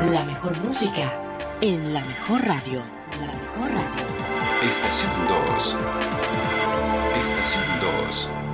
La mejor música en la mejor radio. La mejor radio. Estación 2. Estación 2.